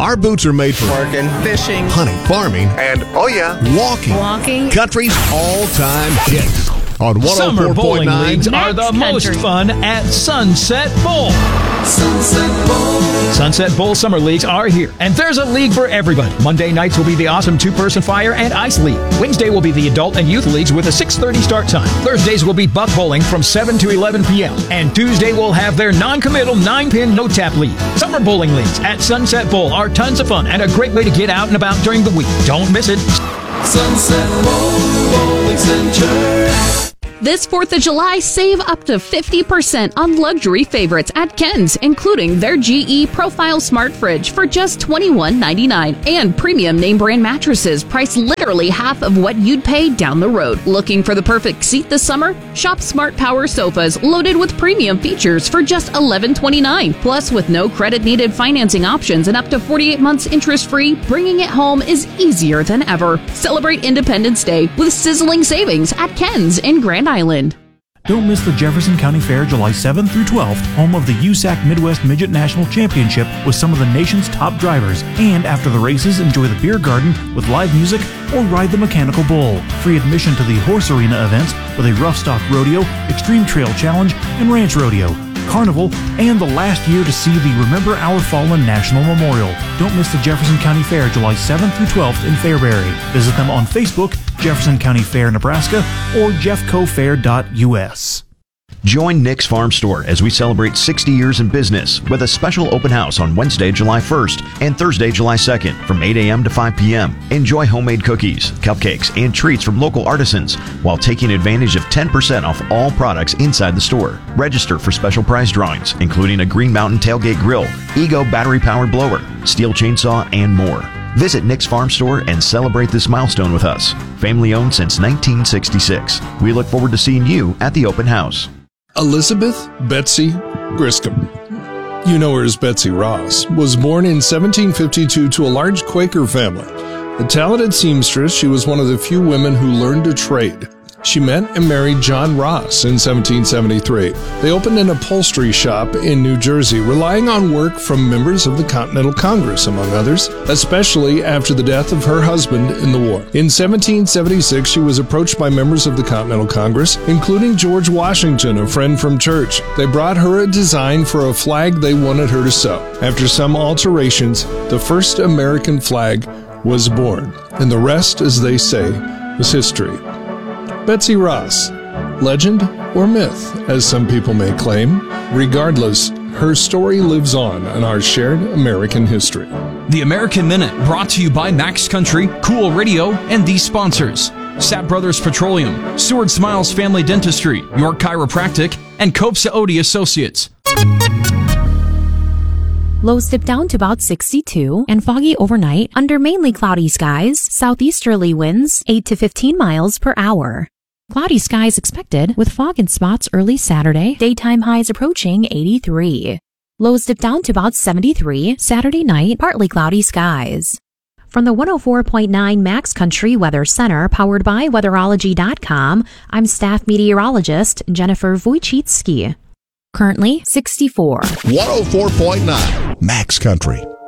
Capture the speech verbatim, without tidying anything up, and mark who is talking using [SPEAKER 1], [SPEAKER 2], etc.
[SPEAKER 1] Our boots are made for
[SPEAKER 2] working, fishing,
[SPEAKER 1] hunting, farming,
[SPEAKER 2] and, oh yeah,
[SPEAKER 1] walking.
[SPEAKER 3] Walking.
[SPEAKER 1] Country's all-time hit. On
[SPEAKER 4] Summer bowling leagues are the
[SPEAKER 3] Next
[SPEAKER 4] most
[SPEAKER 3] country.
[SPEAKER 4] fun at Sunset Bowl.
[SPEAKER 5] Sunset Bowl.
[SPEAKER 4] Sunset Bowl Summer Leagues are here, and there's a league for everybody. Monday nights will be the awesome two-person fire and ice league. Wednesday will be the adult and youth leagues with a six thirty start time. Thursdays will be buck bowling from seven to eleven p.m. And Tuesday will have their non-committal nine-pin no-tap league. Summer bowling leagues at Sunset Bowl are tons of fun and a great way to get out and about during the week. Don't miss it.
[SPEAKER 5] Sunset Bowl Bowling Center.
[SPEAKER 3] This fourth of July, save up to fifty percent on luxury favorites at Ken's, including their G E Profile Smart Fridge for just twenty-one ninety-nine, and premium name brand mattresses priced literally half of what you'd pay down the road. Looking for the perfect seat this summer? Shop Smart Power sofas loaded with premium features for just eleven twenty-nine. Plus, with no credit needed financing options and up to forty-eight months interest-free, bringing it home is easier than ever. Celebrate Independence Day with sizzling savings at Ken's in Grand Island.
[SPEAKER 6] Don't miss the Jefferson County Fair July seventh through twelfth, home of the U S A C Midwest Midget National Championship with some of the nation's top drivers. And after the races, enjoy the beer garden with live music or ride the mechanical bull. Free admission to the horse arena events with a rough stock rodeo, extreme trail challenge, and ranch rodeo, carnival, and the last year to see the Remember Our Fallen National Memorial. Don't miss the Jefferson County Fair July seventh through twelfth in Fairbury. Visit them on Facebook, Jefferson County Fair, Nebraska, or jeffco fair dot u s.
[SPEAKER 7] Join Nick's Farm Store as we celebrate sixty years in business with a special open house on Wednesday, July first and Thursday, July second from eight a.m. to five p.m. Enjoy homemade cookies, cupcakes, and treats from local artisans while taking advantage of ten percent off all products inside the store. Register for special prize drawings, including a Green Mountain tailgate grill, Ego battery-powered blower, steel chainsaw, and more. Visit Nick's Farm Store and celebrate this milestone with us. Family owned since nineteen sixty-six. We look forward to seeing you at the open house.
[SPEAKER 8] Elizabeth Betsy Griscom, you know her as Betsy Ross, was born in seventeen fifty-two to a large Quaker family. A talented seamstress, she was one of the few women who learned a trade. She met and married John Ross in seventeen seventy-three. They opened an upholstery shop in New Jersey, relying on work from members of the Continental Congress, among others, especially after the death of her husband in the war. In seventeen seventy-six, she was approached by members of the Continental Congress, including George Washington, a friend from church. They brought her a design for a flag they wanted her to sew. After some alterations, the first American flag was born, and the rest, as they say, was history. Betsy Ross, legend or myth, as some people may claim. Regardless, her story lives on in our shared American history.
[SPEAKER 9] The American Minute, brought to you by Max Country, Cool Radio, and these sponsors: Sapp Brothers Petroleum, Seward Smiles Family Dentistry, York Chiropractic, and Cope Saodi Associates.
[SPEAKER 10] Lows dip down to about sixty-two and foggy overnight under mainly cloudy skies, southeasterly winds eight to fifteen miles per hour. Cloudy skies expected with fog in spots early Saturday, daytime highs approaching eighty-three. Lows dip down to about seventy-three, Saturday night, partly cloudy skies. From the one oh four point nine Max Country Weather Center, powered by weatherology dot com, I'm staff meteorologist Jennifer Wojcicki. Currently sixty-four.
[SPEAKER 1] one oh four point nine Max Country.